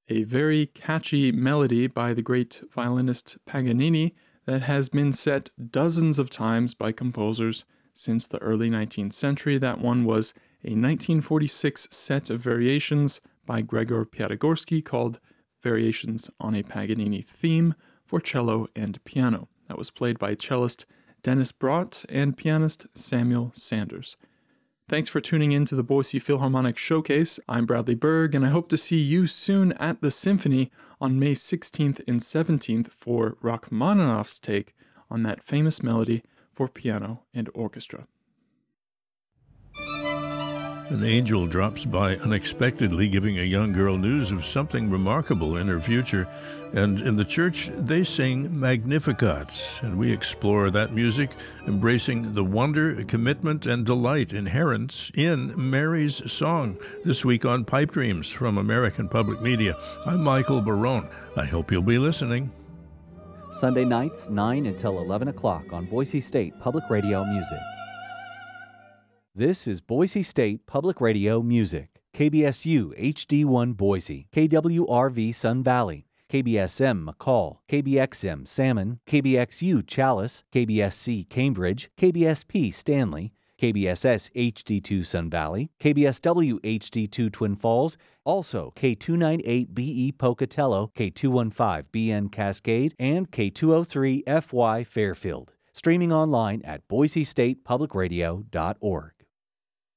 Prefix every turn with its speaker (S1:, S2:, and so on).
S1: a very catchy melody by the great violinist Paganini that has been set dozens of times by composers since the early 19th century. That one was a 1946 set of variations by Gregor Piatigorsky called Variations on a Paganini Theme for Cello and Piano. That was played by cellist Dennis Brott and pianist Samuel Sanders. Thanks for tuning in to the Boise Philharmonic Showcase. I'm Bradley Berg, and I hope to see you soon at the Symphony on May 16th and 17th for Rachmaninoff's take on that famous melody for piano and orchestra.
S2: An angel drops by unexpectedly, giving a young girl news of something remarkable in her future. And in the church, they sing Magnificat, and we explore that music, embracing the wonder, commitment, and delight inherent in Mary's song. This week on Pipe Dreams from American Public Media, I'm Michael Barone. I hope you'll be listening.
S3: Sunday nights, 9 until 11 o'clock on Boise State Public Radio Music. This is Boise State Public Radio Music. KBSU HD1 Boise, KWRV Sun Valley, KBSM McCall, KBXM Salmon, KBXU Chalice, KBSC Cambridge, KBSP Stanley, KBSS HD2 Sun Valley, KBSW HD2 Twin Falls, also K298BE Pocatello, K215BN Cascade, and K203FY Fairfield. Streaming online at boisestatepublicradio.org.